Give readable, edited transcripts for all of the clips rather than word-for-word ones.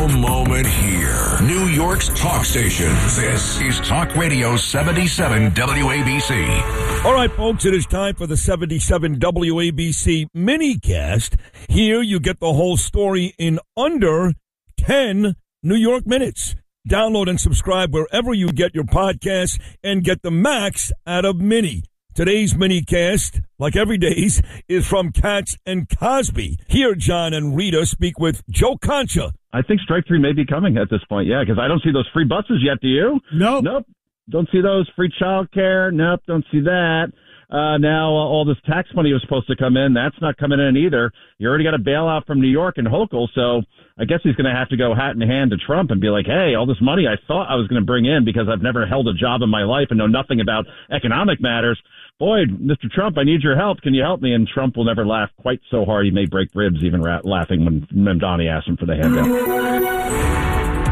moment here. New York's talk station. This is Talk Radio 77 WABC. All right, folks, it is time for the 77 WABC minicast. Here you get the whole story in under 10 New York minutes. Download and subscribe wherever you get your podcasts and get the max out of Mini. Today's minicast, like every day's, is from Katz and Cosby. Here, John and Rita speak with Joe Concha. I think strike three may be coming at this point, yeah, because I don't see those free buses yet, do you? Nope. Don't see those. Free child care, nope, don't see that. Now all this tax money was supposed to come in. That's not coming in either. You already got a bailout from New York and Hochul, so I guess he's going to have to go hat in hand to Trump and be like, hey, all this money I thought I was going to bring in because I've never held a job in my life and know nothing about economic matters. Boy, Mr. Trump, I need your help. Can you help me? And Trump will never laugh quite so hard he may break ribs even laughing when Mamdani asked him for the handout.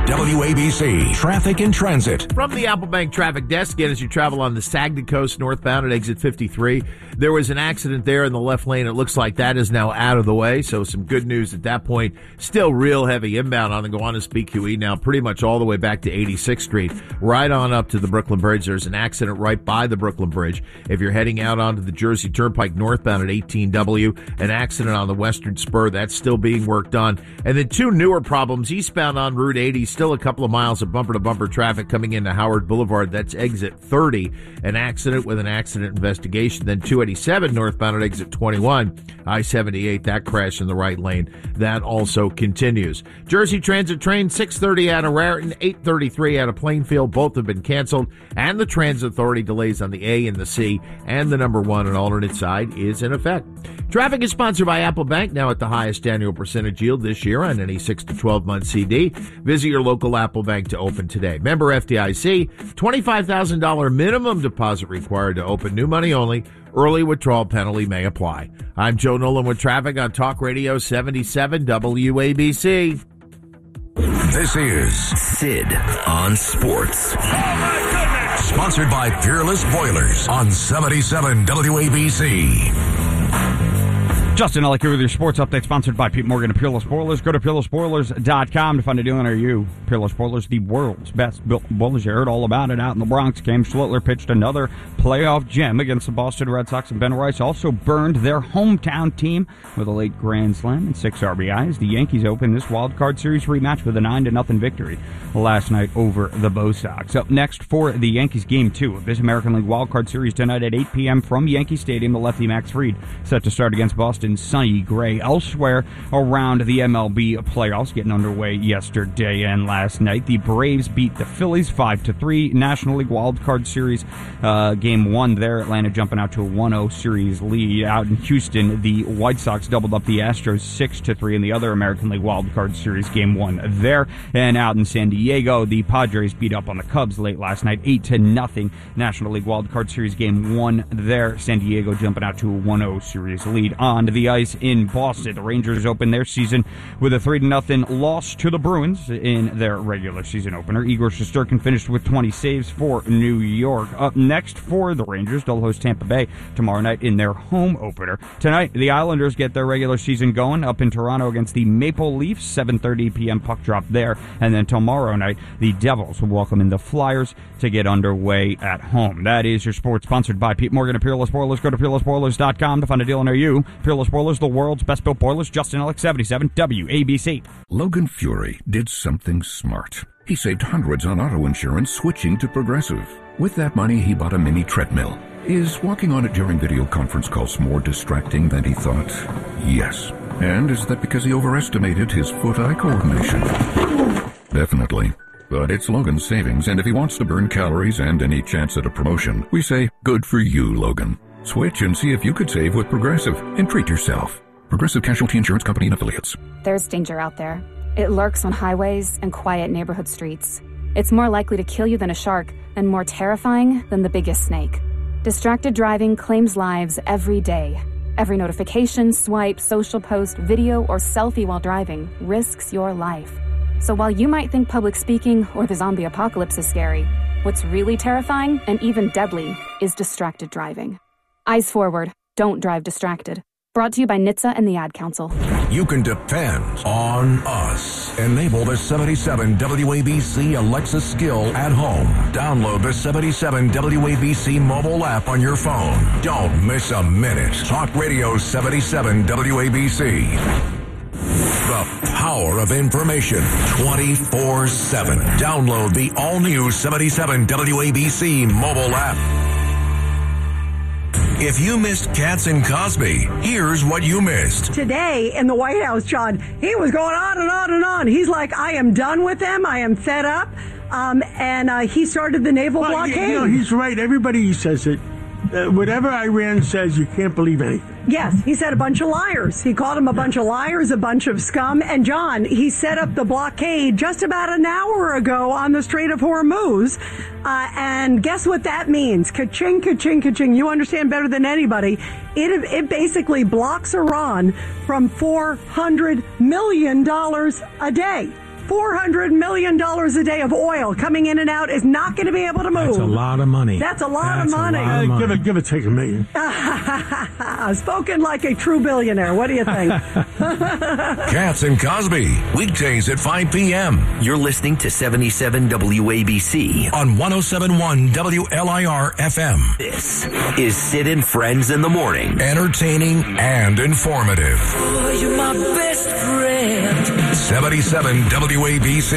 WABC Traffic and Transit. From the Apple Bank Traffic Desk, again, as you travel on the Saginaw Coast northbound at exit 53, there was an accident there in the left lane. It looks like that is now out of the way, so some good news at that point. Still real heavy inbound on the Gowanus BQE now, pretty much all the way back to 86th Street, right on up to the Brooklyn Bridge. There's an accident right by the Brooklyn Bridge. If you're heading out onto the Jersey Turnpike northbound at 18W, an accident on the Western Spur, that's still being worked on. And then two newer problems, eastbound on Route 80, still a couple of miles of bumper-to-bumper traffic coming into Howard Boulevard. That's exit 30. An accident with an accident investigation. Then 287 northbound at exit 21. I-78, that crash in the right lane. That also continues. Jersey Transit train 6:30 out of Raritan, 8:33 out of Plainfield. Both have been canceled. And the Transit Authority delays on the A and the C. And the number 1 and alternate side is in effect. Traffic is sponsored by Apple Bank, now at the highest annual percentage yield this year on any 6 to 12-month CD. Visit your local Apple Bank to open today. Member FDIC, $25,000 minimum deposit required to open. New money only. Early withdrawal penalty may apply. I'm Joe Nolan with traffic on Talk Radio 77 WABC. This is Sid on Sports. Oh, my goodness! Sponsored by Peerless Boilers on 77 WABC. Justin Ellick here with your sports update, sponsored by Pete Morgan and Peerless Boilers. Go to PeerlessBoilers.com to find a deal near you. Peerless Boilers, the world's best built boilers. You heard all about it out in the Bronx. Cam Schlittler pitched another playoff gem against the Boston Red Sox, and Ben Rice also burned their hometown team with a late grand slam and 6 RBIs. The Yankees opened this wild card series rematch with a 9-0 victory last night over the Bo Sox. Up next for the Yankees Game 2 of this American League wild card series tonight at 8 p.m. from Yankee Stadium. The lefty Max Fried set to start against Boston. Sunny gray. Elsewhere around the MLB playoffs getting underway yesterday and last night, the Braves beat the Phillies 5-3. National League Wild Card Series Game 1 there. Atlanta jumping out to a 1-0 series lead. Out in Houston, the White Sox doubled up the Astros 6-3 in the other American League Wild Card Series Game 1 there. And out in San Diego, the Padres beat up on the Cubs late last night 8-0. National League Wild Card Series Game 1 there. San Diego jumping out to a 1-0 series lead. On to the ice in Boston. The Rangers opened their season with a 3-0 loss to the Bruins in their regular season opener. Igor Shesterkin finished with 20 saves for New York. Up next for the Rangers, they'll host Tampa Bay tomorrow night in their home opener. Tonight, the Islanders get their regular season going up in Toronto against the Maple Leafs, 7:30 p.m. puck drop there. And then tomorrow night, the Devils will welcome in the Flyers to get underway at home. That is your sports, sponsored by Pete Morgan and Peerless Boilers. Go to PeerlessBoilers.com to find a deal near you. Peerless Boilers, the world's best built boilers. Justin Ellick, 77 WABC. Logan Fury did something smart. He saved hundreds on auto insurance switching to Progressive. With that money, he bought a mini treadmill. Is walking on it during video conference calls more distracting than he thought? Yes. And is that because he overestimated his foot-eye coordination? Definitely. But it's Logan's savings, and if he wants to burn calories and any chance at a promotion, we say, good for you, Logan. Switch and see if you could save with Progressive and treat yourself. Progressive Casualty Insurance Company and Affiliates. There's danger out there. It lurks on highways and quiet neighborhood streets. It's more likely to kill you than a shark, and more terrifying than the biggest snake. Distracted driving claims lives every day. Every notification, swipe, social post, video, or selfie while driving risks your life. So while you might think public speaking or the zombie apocalypse is scary, what's really terrifying and even deadly is distracted driving. Eyes forward. Don't drive distracted. Brought to you by NHTSA and the Ad Council. you can depend on us. Enable the 77 WABC Alexa skill at home. Download the 77 WABC mobile app on your phone. Don't miss a minute. Talk Radio 77 WABC. The power of information 24/7. Download the all-new 77 WABC mobile app. If you missed Katz and Cosby, here's what you missed. Today in the White House, John, he was going on and on and on. He's like, I am done with them. I am fed up. And he started the naval blockade. You know, he's right. Everybody says it. Whatever Iran says, you can't believe anything. Yes, he said a bunch of liars. He called them a bunch of liars, a bunch of scum. And John, he set up the blockade just about an hour ago on the Strait of Hormuz. And guess what that means? Ka-ching, ka-ching, ka-ching. You understand better than anybody. It basically blocks Iran from $400 million a day. $400 million a day of oil coming in and out is not going to be able to move. That's a lot of money. That's a lot of money. Give it, take $1 million. Spoken like a true billionaire. What do you think? Katz and Cosby, weekdays at 5 p.m. You're listening to 77 WABC on 107.1 WLIR FM. This is Sid and Friends in the Morning. Entertaining and informative. Oh, you're my best friend. 77 WABC.